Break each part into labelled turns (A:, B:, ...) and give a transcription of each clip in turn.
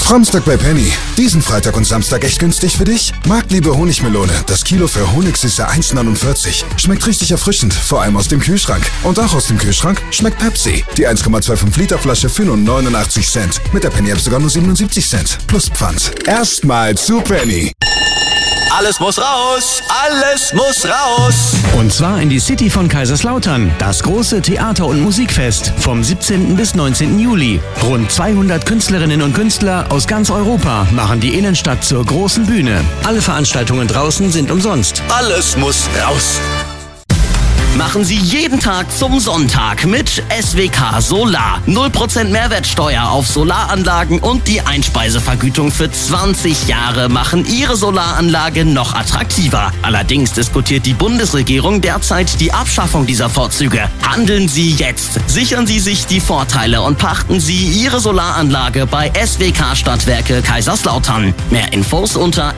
A: Samstag bei Penny. Diesen Freitag und Samstag echt günstig für dich? Marktliebe Honigmelone. Das Kilo für Honigsüße 1,49. Schmeckt richtig erfrischend, vor allem aus dem Kühlschrank. Und auch aus dem Kühlschrank schmeckt Pepsi. Die 1,25 Liter Flasche für nur 89 Cent. Mit der Penny App sogar nur 77 Cent. Plus Pfand. Erstmal zu Penny.
B: Alles muss raus, alles muss raus.
C: Und zwar in die City von Kaiserslautern. Das große Theater- und Musikfest vom 17. bis 19. Juli. Rund 200 Künstlerinnen und Künstler aus ganz Europa machen die Innenstadt zur großen Bühne. Alle Veranstaltungen draußen sind umsonst.
B: Alles muss raus.
D: Machen Sie jeden Tag zum Sonntag mit SWK Solar. 0% Mehrwertsteuer auf Solaranlagen und die Einspeisevergütung für 20 Jahre machen Ihre Solaranlage noch attraktiver. Allerdings diskutiert die Bundesregierung derzeit die Abschaffung dieser Vorzüge. Handeln Sie jetzt. Sichern Sie sich die Vorteile und pachten Sie Ihre Solaranlage bei SWK Stadtwerke Kaiserslautern. Mehr Infos unter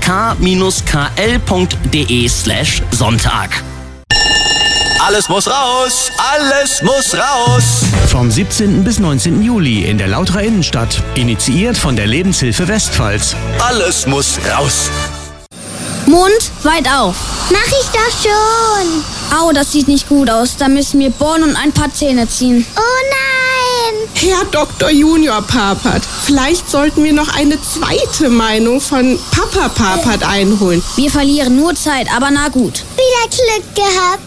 D: swk-kl.de/Sonntag.
B: Alles muss raus, alles muss raus.
C: Vom 17. bis 19. Juli in der Lauterer Innenstadt. Initiiert von der Lebenshilfe Westpfalz.
B: Alles muss raus.
E: Mund weit auf.
F: Mach ich doch schon.
E: Au, das sieht nicht gut aus. Da müssen wir bohren und ein paar Zähne ziehen.
F: Oh nein.
G: Herr Dr. Junior Papert, vielleicht sollten wir noch eine zweite Meinung von Papa Papert einholen.
E: Wir verlieren nur Zeit, aber na gut.
F: Wieder Glück gehabt.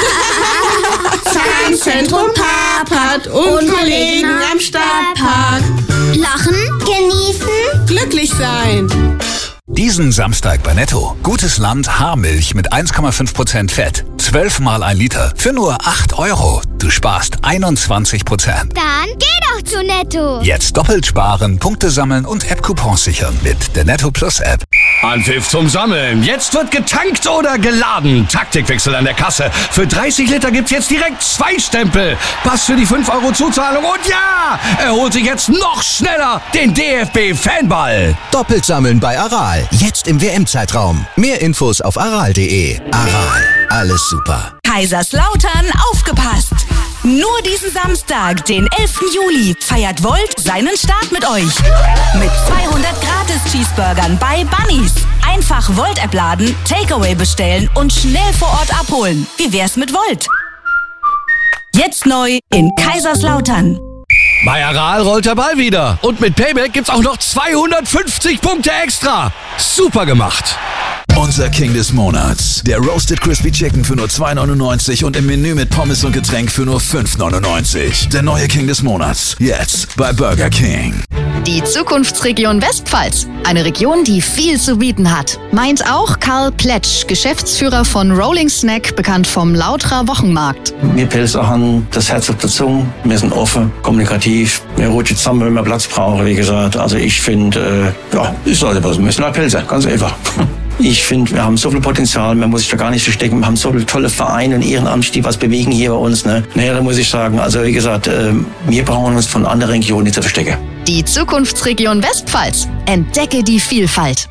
G: Zahnzentrum Papert und Kollegen am Stadtpark.
E: Lachen,
F: Genießen,
G: glücklich sein.
H: Diesen Samstag bei Netto. Gutes Land Haarmilch mit 1,5% Fett. 12 mal 1 Liter für nur 8 €. Du sparst 21%.
F: Dann geh doch zu Netto.
H: Jetzt doppelt sparen, Punkte sammeln und App-Coupons sichern mit der Netto Plus App.
B: Anpfiff zum Sammeln. Jetzt wird getankt oder geladen. Taktikwechsel an der Kasse. Für 30 Liter gibt's jetzt direkt 2 Stempel. Pass für die 5 € Zuzahlung. Und ja, er holt sich jetzt noch schneller den DFB-Fanball.
I: Doppelt sammeln bei Aral. Jetzt im WM-Zeitraum. Mehr Infos auf aral.de. Aral. Alles super.
J: Kaiserslautern, aufgepasst! Nur diesen Samstag, den 11. Juli, feiert Volt seinen Start mit euch. Mit 200 Gratis-Cheeseburgern bei Bunnies. Einfach Volt-App laden, Takeaway bestellen und schnell vor Ort abholen. Wie wär's mit Volt? Jetzt neu in Kaiserslautern.
B: Bei Aral rollt der Ball wieder. Und mit Payback gibt's auch noch 250 Punkte extra. Super gemacht.
K: Unser King des Monats. Der Roasted Crispy Chicken für nur 2,99 und im Menü mit Pommes und Getränk für nur 5,99. Der neue King des Monats. Jetzt bei Burger King.
L: Die Zukunftsregion Westpfalz. Eine Region, die viel zu bieten hat. Meint auch Karl Pletsch, Geschäftsführer von Rolling Snack, bekannt vom Lauterer Wochenmarkt.
M: Wir Pilzer haben das Herz auf der Zunge. Wir sind offen, kommunikativ. Wir rutschen zusammen, wenn wir Platz brauchen, wie gesagt. Also ich finde, ist also was. Wir sind halt Pilzer, ganz einfach. Ich finde, wir haben so viel Potenzial, man muss sich da gar nicht verstecken. Wir haben so viele tolle Vereine und Ehrenamtler, die was bewegen hier bei uns. Ne? Naja, da muss ich sagen, also wie gesagt, wir brauchen uns von anderen Regionen nicht zu verstecken.
L: Die Zukunftsregion Westpfalz. Entdecke die Vielfalt.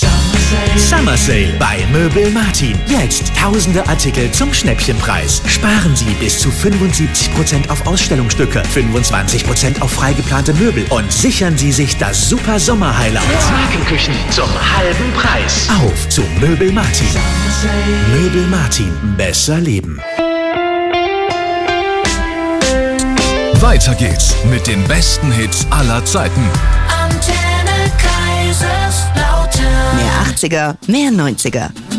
N: Summer Sale bei Möbel Martin. Jetzt tausende Artikel zum Schnäppchenpreis. Sparen Sie bis zu 75% auf Ausstellungsstücke, 25% auf freigeplante Möbel und sichern Sie sich das super Sommer-Highlight. Markenküchen zum halben Preis. Auf zu Möbel Martin. Möbel Martin. Besser leben.
K: Weiter geht's mit den besten Hits aller Zeiten.
J: Antenne Kaiserslautern.
O: Mehr 80er, mehr 90er.